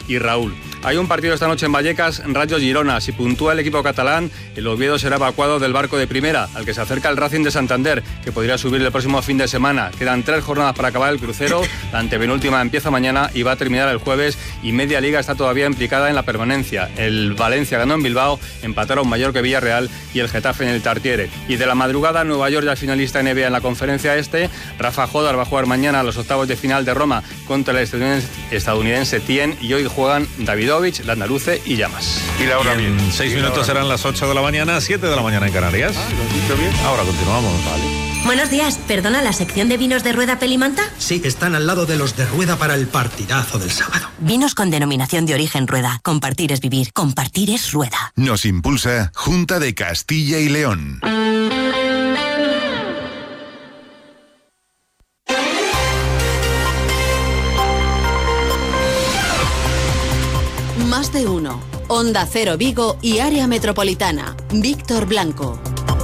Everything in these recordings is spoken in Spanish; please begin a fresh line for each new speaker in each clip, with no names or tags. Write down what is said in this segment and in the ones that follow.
y Raúl. Hay un partido esta noche en Vallecas, Rayo Girona. Si puntúa el equipo catalán, el Oviedo será evacuado del barco de primera, al que se acerca el Racing de Santander, que podría subir el próximo fin de semana. Quedan 3 jornadas para acabar el crucero, la antepenúltima empieza mañana y va a terminar el jueves, y media liga está todavía implicada en la permanencia. El Valencia ganó en Bilbao, empataron Mallorca y Villarreal y el Getafe en el Tartiere. Y de la madrugada, Nueva York ya finalista NBA en la conferencia este. Rafa Jodar va a jugar mañana a los octavos de final de Roma contra el estadounidense Tien, y hoy juegan Davidovich, Landaluce y Llamas.
Y la hora bien.
6 minutos serán las 8 de la mañana, 7 de la mañana en Canarias.
¿Lo has dicho bien?
Ahora continuamos. Vale.
Buenos días, perdona, ¿la sección de vinos de Rueda Pelimanta?
Sí, están al lado de los de Rueda para el partidazo del sábado.
Vinos con denominación de origen Rueda. Compartir es vivir, compartir es Rueda.
Nos impulsa Junta de Castilla y León.
Más de uno. Onda Cero Vigo y área metropolitana. Víctor Blanco.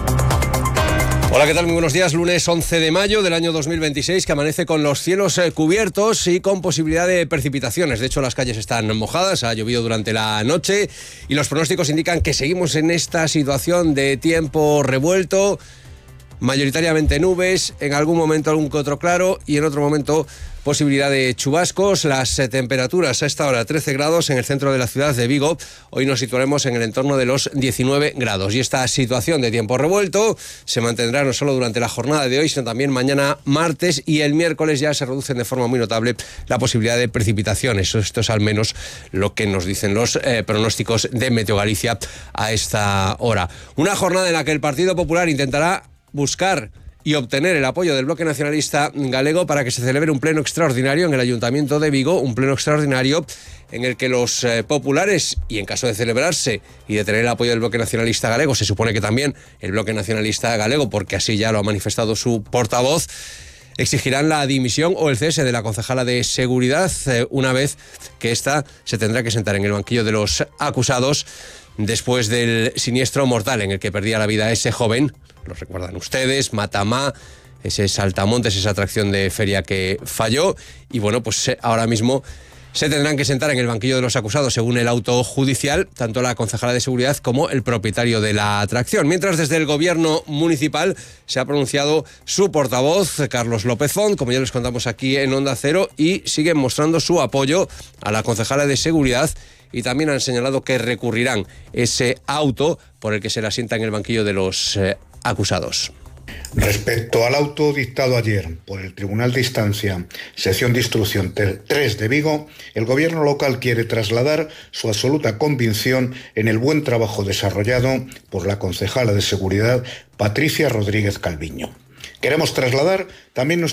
Hola, ¿qué tal? Muy buenos días. Lunes 11 de mayo del año 2026, que amanece con los cielos cubiertos y con posibilidad de precipitaciones. De hecho, las calles están mojadas, ha llovido durante la noche y los pronósticos indican que seguimos en esta situación de tiempo revuelto, mayoritariamente nubes, en algún momento algún que otro claro y en otro momento posibilidad de chubascos. Las temperaturas a esta hora 13 grados en el centro de la ciudad de Vigo. Hoy nos situaremos en el entorno de los 19 grados. Y esta situación de tiempo revuelto se mantendrá no solo durante la jornada de hoy, sino también mañana martes, y el miércoles ya se reducen de forma muy notable la posibilidad de precipitaciones. Esto es al menos lo que nos dicen los pronósticos de Meteo Galicia a esta hora. Una jornada en la que el Partido Popular intentará buscar y obtener el apoyo del Bloque Nacionalista Galego para que se celebre un pleno extraordinario en el Ayuntamiento de Vigo, un pleno extraordinario en el que los populares, y en caso de celebrarse y de tener el apoyo del Bloque Nacionalista Galego, se supone que también el Bloque Nacionalista Galego, porque así ya lo ha manifestado su portavoz, exigirán la dimisión o el cese de la concejala de Seguridad, una vez que ésta se tendrá que sentar en el banquillo de los acusados después del siniestro mortal en el que perdía la vida ese joven. Lo recuerdan ustedes, Matamá, ese saltamontes, esa atracción de feria que falló. Y bueno, pues ahora mismo se tendrán que sentar en el banquillo de los acusados, según el auto judicial, tanto la concejala de Seguridad como el propietario de la atracción. Mientras, desde el gobierno municipal se ha pronunciado su portavoz, Carlos López Font, como ya les contamos aquí en Onda Cero, y siguen mostrando su apoyo a la concejala de Seguridad, y también han señalado que recurrirán ese auto por el que se la sienta en el banquillo de los acusados.
Respecto al auto dictado ayer por el Tribunal de Instancia, sección de instrucción 3 de Vigo, el gobierno local quiere trasladar su absoluta convicción en el buen trabajo desarrollado por la concejala de Seguridad, Patricia Rodríguez Calviño. Queremos trasladar también nuestra